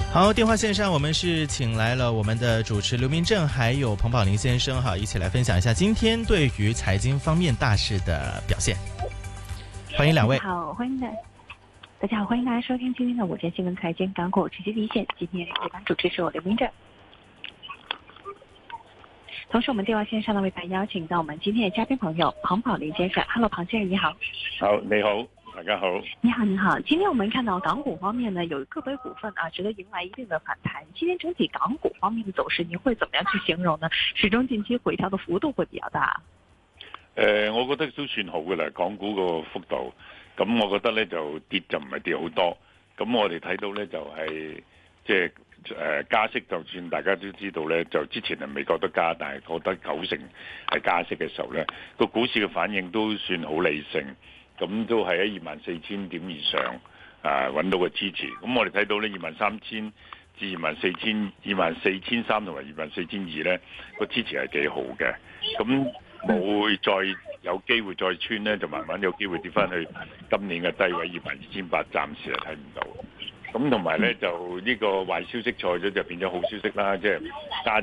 好，電話線上我們是請來了我們的主持劉明正，還有彭寶林先生，哈，一起來分享一下今天對於財經方面大事的表現。歡迎兩位。 好，大家好，歡迎大家收聽今天的午間新聞財經港股直擊一線。今天代班主持是我劉明正。同時，我們電話線上呢為大家邀請到我們今天的嘉賓朋友彭寶林先生。Hello，彭先生你好。 好，你好。大家好， 你好，你好。今天我們看到港股方面呢，有個別股份啊，值得迎來一定的反彈。今天整體港股方面的走勢，你會怎麼樣去形容呢？始終近期回調的幅度會比較大。 我覺得都算好嘅啦，港股個幅度。咁我覺得呢就跌就唔係跌好多。咁我哋睇到呢就係即係加息，就算大家都知道呢，就之前係未覺得加，但係覺得90%係加息嘅時候呢，個股市嘅反應都算好理性。咁都係喺24,000點以上揾到個支持。咁我哋睇到呢23,000至24,300同埋24,200呢個支持係幾好嘅。咁冇會再有機會再穿呢，就慢慢有機會跌翻去今年嘅低位22,800，暫時係睇唔到。咁同埋呢，就呢個壞消息錯咗就變咗好消息啦，即係加